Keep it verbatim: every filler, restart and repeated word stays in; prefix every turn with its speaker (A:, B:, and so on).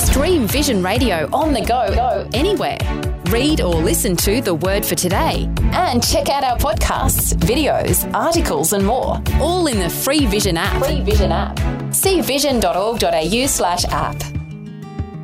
A: Stream Vision Radio on the go, go anywhere. Read or listen to The Word for Today. And check out our podcasts, videos, articles and more. All in the free Vision app. Free Vision app. see vision dot org dot a u slash app.